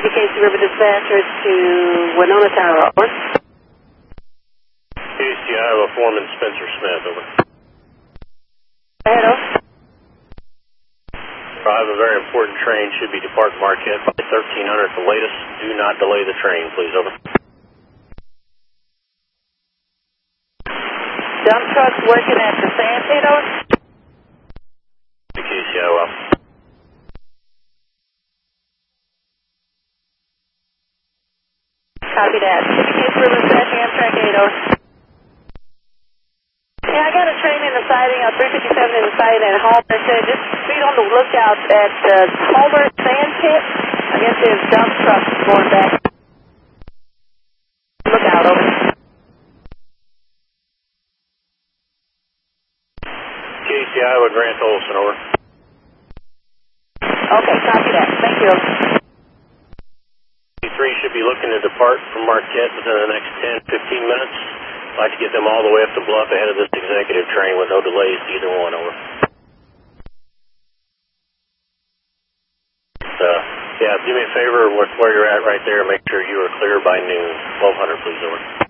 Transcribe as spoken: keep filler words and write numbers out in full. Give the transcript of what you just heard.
K C River Dispatcher to Winona Tower, over. K C Iowa Foreman Spencer Smith, over. Ahead, over. I have a very important train, should be depart Marquette by thirteen hundred at the latest. Do not delay the train, please, over. Dump trucks working at the sand pit, over. K C Iowa. Copy that. K C River Dispatcher, Amtrak eight, over. Yeah, I got a train in the siding, uh, three fifty-seven in the siding at Homer. Said just be on the lookout at the uh, Homer sand pit. I guess there's dump trucks going back. Look out, over. K C Iowa Grant Olson, over. Okay, copy that. Thank you. C three should be looking to depart from Marquette within the next ten, fifteen minutes. I'd like to get them all the way up the bluff ahead of this executive train with no delays to either one, over. Uh, yeah, do me a favor with where you're at right there. Make sure you are clear by noon. twelve hundred, please, over.